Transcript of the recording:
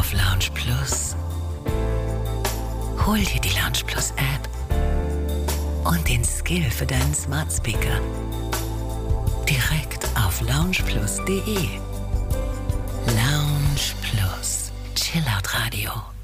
auf Lounge Plus. Hol dir die Lounge Plus App und den Skill für deinen Smart Speaker direkt auf loungeplus.de. Lounge Plus, Chillout Radio.